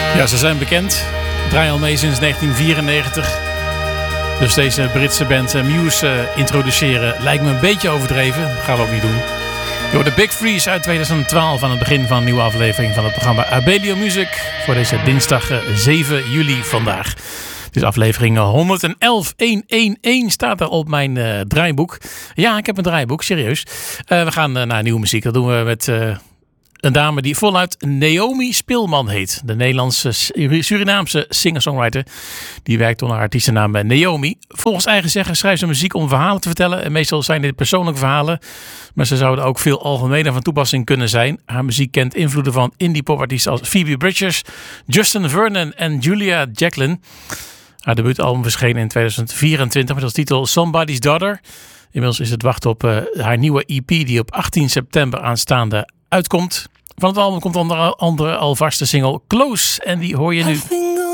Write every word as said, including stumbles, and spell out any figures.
Ja, ze zijn bekend. Draaien al mee sinds negentien vierennegentig. Dus deze Britse band Muse uh, introduceren lijkt me een beetje overdreven. Dat gaan we ook niet doen. Door de Big Freeze uit tweeduizend twaalf aan het begin van een nieuwe aflevering van het programma Abelio Music. Voor deze dinsdag zeven juli vandaag. Dus aflevering honderdelf honderdelf staat er op mijn uh, draaiboek. Ja, ik heb een draaiboek, serieus. Uh, we gaan uh, naar nieuwe muziek. Dat doen we met uh, een dame die voluit Naomi Spilman heet. De Nederlandse Surinaamse singer-songwriter. Die werkt onder haar artiestennaam Naomi. Volgens eigen zeggen schrijft ze muziek om verhalen te vertellen. En meestal zijn dit persoonlijke verhalen. Maar ze zouden ook veel algemener van toepassing kunnen zijn. Haar muziek kent invloeden van indie popartiesten als Phoebe Bridgers, Justin Vernon en Julia Jacqueline. Haar debuutalbum verscheen in tweeduizend vierentwintig met als titel Somebody's Daughter. Inmiddels is het wachten op uh, haar nieuwe E P die op achttien september aanstaande uitkomt. Van het album komt onder andere alvast de single Close en die hoor je nu.